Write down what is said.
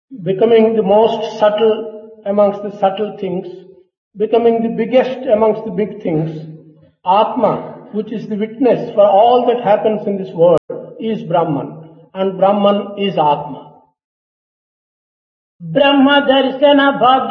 becoming the most subtle amongst the subtle things, becoming the biggest amongst the big things. Atma, which is the witness for all that happens in this world, is Brahman, and Brahman is Atma. బ్రహ్మ దర్శన భాగ్య